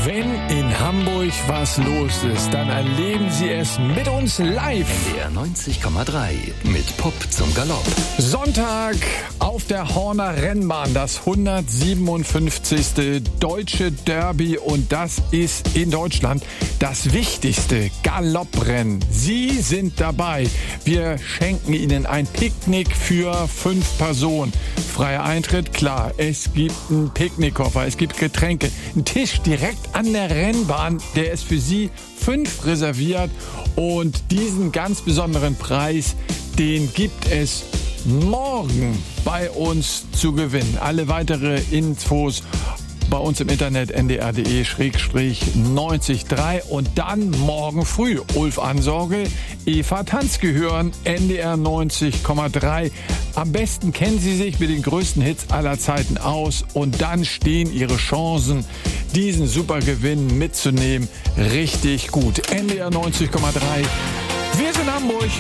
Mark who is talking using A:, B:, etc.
A: Wenn in Hamburg was los ist, dann erleben Sie es mit uns live.
B: NDR 90,3 mit Pop zum Galopp.
A: Sonntag auf der Horner Rennbahn, das 157. Deutsche Derby, und das ist in Deutschland das wichtigste Galopprennen. Sie sind dabei. Wir schenken Ihnen ein Picknick für 5 Personen. Freier Eintritt, klar. Es gibt einen Picknickkoffer, es gibt Getränke, einen Tisch direkt an der Rennbahn, der ist für Sie 5 reserviert, und diesen ganz besonderen Preis, den gibt es morgen bei uns zu gewinnen. Alle weitere Infos bei uns im Internet ndr.de/90.3, und dann morgen früh Ulf Ansorge, Eva Tanzke hören, NDR 90,3. Am besten kennen Sie sich mit den größten Hits aller Zeiten aus, und dann stehen Ihre Chancen, diesen super Gewinn mitzunehmen, richtig gut. NDR 90,3. Wir sind Hamburg